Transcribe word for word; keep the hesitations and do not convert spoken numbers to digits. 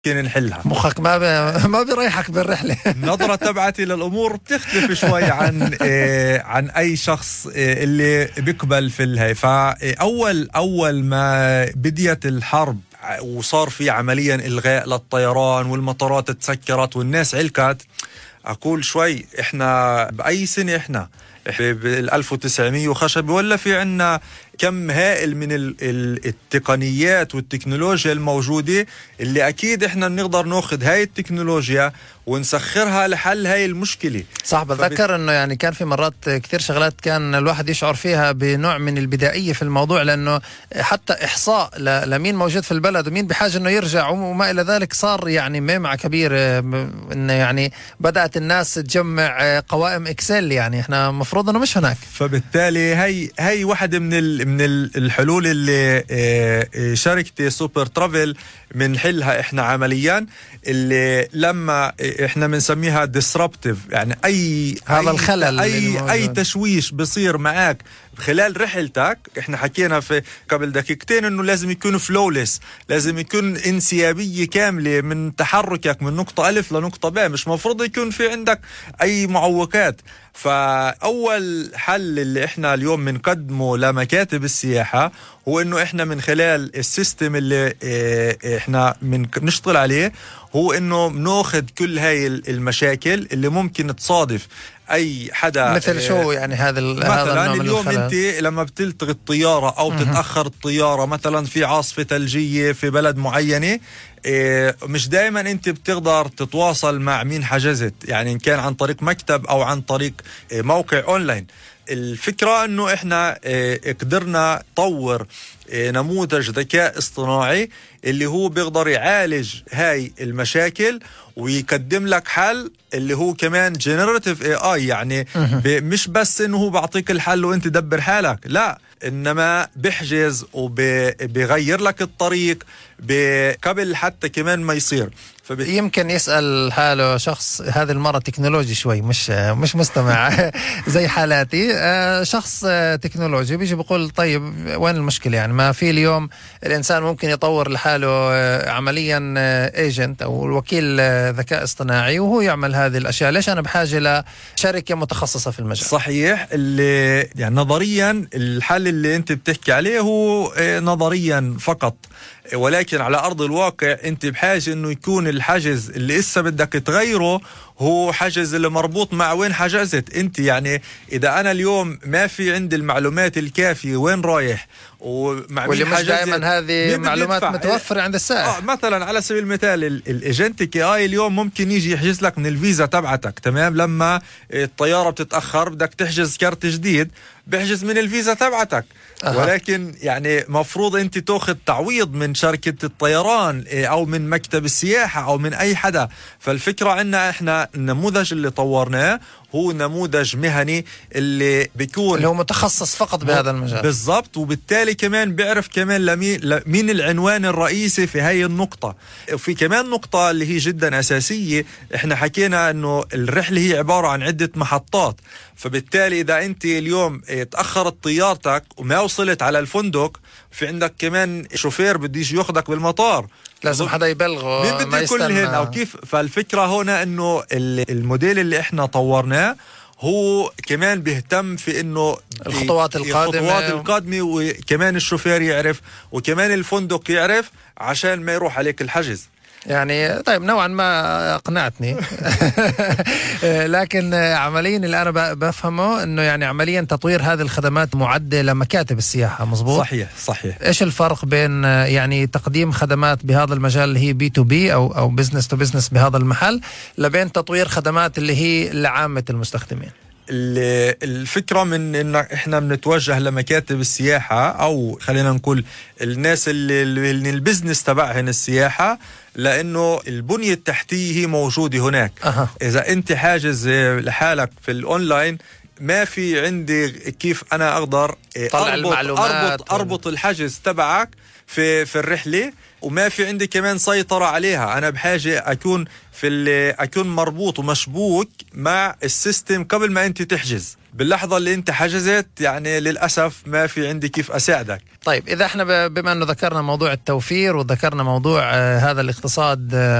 ممكن نحلها. مخك ما ب... ما بيريحك بالرحلة. النظرة تبعتي للأمور بتختلف شوي عن إيه عن أي شخص إيه اللي بيقبل في الهي. فأول أول ما بديت الحرب وصار في عمليا إلغاء للطيران والمطارات تسكرت والناس علكت، أقول شوي إحنا بأي سنة إحنا بالألف وتسعمية وخشبة، ولا في عنا كم هائل من التقنيات والتكنولوجيا الموجودة اللي أكيد إحنا بنقدر نأخذ هاي التكنولوجيا ونسخرها لحل هاي المشكلة. صح، بتذكر فبت... إنه يعني كان في مرات كتير شغلات كان الواحد يشعر فيها بنوع من البدائية في الموضوع، لأنه حتى إحصاء ل... لمين موجود في البلد ومين بحاجة إنه يرجع وما إلى ذلك صار يعني ميمعة كبير، إنه يعني بدأت الناس تجمع قوائم إكسل، يعني إحنا مفروض إنه مش هناك. فبالتالي هاي هاي واحدة من ال... من الحلول اللي شركة سوبر ترافل منحلها احنا عمليا، اللي لما احنا بنسميها disruptive، يعني اي هذا أي الخلل اي اي تشويش بصير معك خلال رحلتك. احنا حكينا في قبل دقيقتين انه لازم يكون فلوليس، لازم يكون انسيابية كاملة من تحركك من نقطة ألف لنقطة ب، مش مفروض يكون في عندك اي معوقات. فأول حل اللي احنا اليوم بنقدمه لمكاتب السياحة هو انه احنا من خلال السيستم اللي احنا بنشتغل عليه، هو انه بناخذ كل هاي المشاكل اللي ممكن تصادف اي حدا. مثل شو يعني هذا مثلا اليوم انت لما بتلتغي الطيارة او تتأخر الطيارة مثلا في عاصفة ثلجية في بلد معينة، مش دائما انت بتقدر تتواصل مع مين حجزت، يعني ان كان عن طريق مكتب او عن طريق موقع اونلاين. الفكرة انه احنا قدرنا نطور نموذج ذكاء اصطناعي اللي هو بيقدر يعالج هاي المشاكل ويقدم لك حل اللي هو كمان generative إيه آي، يعني مش بس انه هو بعطيك الحل وانت دبر حالك، لا، انما بيحجز وبيغير لك الطريق قبل حتى كمان ما يصير. فبت... يمكن يسأل حاله شخص هذه المرة تكنولوجي شوي، مش مش مستمع زي حالاتي، شخص تكنولوجي بيجي بيقول طيب وين المشكلة؟ يعني ما في اليوم الإنسان ممكن يطور لحاله عمليا ايجنت أو الوكيل ذكاء اصطناعي وهو يعمل هذه الأشياء، ليش أنا بحاجة لشركة متخصصة في المجال؟ صحيح، اللي يعني نظريا الحل اللي أنت بتحكي عليه هو نظريا فقط، ولكن على أرض الواقع أنت بحاجة أنه يكون الحجز اللي إسا بدك تغيره هو حجز اللي مربوط مع وين حجزت أنت. يعني إذا أنا اليوم ما في عندي المعلومات الكافية وين رايح ومع واللي مش دائما هذه معلومات متوفرة عند السائح. آه مثلا على سبيل المثال الايجنتك اي اليوم ممكن يجي يحجز لك من الفيزا تبعتك، تمام؟ لما الطيارة بتتأخر بدك تحجز كارت جديد، بيحجز من الفيزا تبعتك. أه. ولكن يعني مفروض انت تاخذ تعويض من شركة الطيران او من مكتب السياحة او من اي حدا. فالفكرة عنا احنا النموذج اللي طورناه هو نموذج مهني اللي بيكون اللي هو متخصص فقط بهذا المجال بالضبط، وبالتالي كمان بيعرف كمان لمين مين العنوان الرئيسي في هاي النقطة. وفي كمان نقطة اللي هي جدا أساسية، احنا حكينا انه الرحلة هي عبارة عن عدة محطات، فبالتالي إذا أنت اليوم تأخرت طيارتك وما وصلت على الفندق، في عندك كمان شوفير بده يجي ياخذك بالمطار، لازم حدا يبلغه ما يستنى أو كيف. فالفكرة هنا إنه الموديل اللي إحنا طورناه هو كمان بيهتم في إنه الخطوات القادمة الخطوات القادمة وكمان الشوفير يعرف وكمان الفندق يعرف عشان ما يروح عليك الحجز. يعني طيب نوعا ما أقنعتني لكن عمليا اللي أنا بفهمه أنه يعني عمليا تطوير هذه الخدمات معدة لمكاتب السياحة، مظبوط؟ صحيح صحيح. إيش الفرق بين يعني تقديم خدمات بهذا المجال اللي هي بي تو بي أو أو بزنس تو بزنس بهذا المحل لبين تطوير خدمات اللي هي لعامة المستخدمين؟ الفكرة من إن إحنا بنتوجه لمكاتب السياحة أو خلينا نقول الناس اللي, اللي البزنس تبعهن السياحة، لأنه البنية التحتية هي موجودة هناك. أه. إذا أنت حاجز لحالك في الأونلاين ما في عندي كيف أنا أقدر أربط, أربط, أربط الحجز تبعك في في الرحلة، وما في عندي كمان سيطرة عليها. أنا بحاجة أكون في أكون مربوط ومشبوك مع السيستم قبل ما أنت تحجز. باللحظة اللي انت حجزت يعني للأسف ما في عندي كيف أساعدك. طيب إذا احنا بما أنه ذكرنا موضوع التوفير وذكرنا موضوع آه هذا الاقتصاد آه